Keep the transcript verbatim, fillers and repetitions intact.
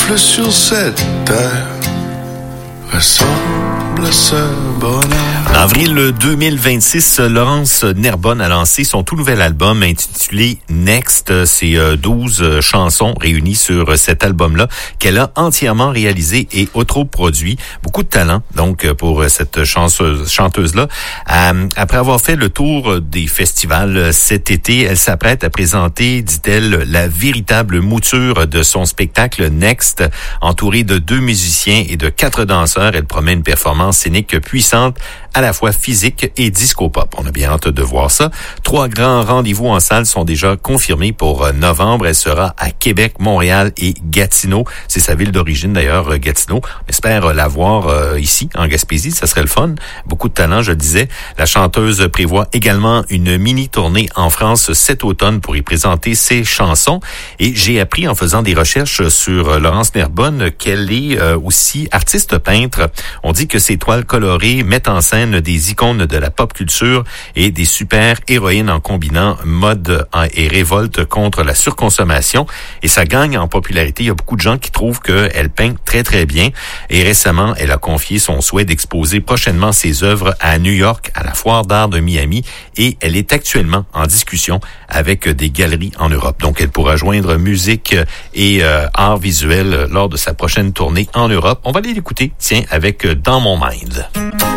peuple sur cette terre ressemble à ce bonheur. En avril deux mille vingt-six, Laurence Nerbonne a lancé son tout nouvel album intitulé Next. C'est douze chansons réunies sur cet album-là qu'elle a entièrement réalisé et autoproduit. Beaucoup de talent, donc, pour cette chanteuse, chanteuse-là. Euh, après avoir fait le tour des festivals cet été, elle s'apprête à présenter, dit-elle, la véritable mouture de son spectacle Next. Entourée de deux musiciens et de quatre danseurs, elle promet une performance scénique puissante, à la fois physique et disco-pop. On a bien hâte de voir ça. Trois grands rendez-vous en salle sont déjà confirmés pour novembre. Elle sera à Québec, Montréal et Gatineau. C'est sa ville d'origine d'ailleurs, Gatineau. On espère la voir euh, ici, en Gaspésie. Ça serait le fun. Beaucoup de talent, je le disais. La chanteuse prévoit également une mini-tournée en France cet automne pour y présenter ses chansons. Et j'ai appris en faisant des recherches sur Laurence Nerbonne qu'elle est euh, aussi artiste peintre. On dit que ses toiles colorées mettent en scène des icônes de la pop culture et des super-héroïnes en combinant mode et révolte contre la surconsommation. Et ça gagne en popularité. Il y a beaucoup de gens qui trouvent qu'elle peint très, très bien. Et récemment, elle a confié son souhait d'exposer prochainement ses œuvres à New York, à la Foire d'art de Miami. Et elle est actuellement en discussion avec des galeries en Europe. Donc, elle pourra joindre musique et euh, art visuel lors de sa prochaine tournée en Europe. On va aller l'écouter, tiens, avec Dans mon Mind.